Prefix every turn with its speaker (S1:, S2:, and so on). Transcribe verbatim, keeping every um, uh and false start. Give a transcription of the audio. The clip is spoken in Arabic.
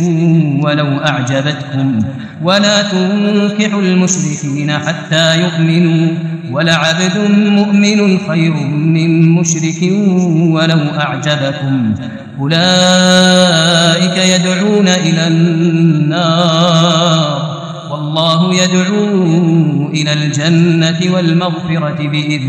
S1: ولو أعجبتكم ولا تنكحوا المشركين حتى يؤمنوا ولعبد مؤمن خير من مشرك ولو أعجبكم أولئك يدعون إلى النار والله يدعو إلى الجنة والمغفرة بإذنه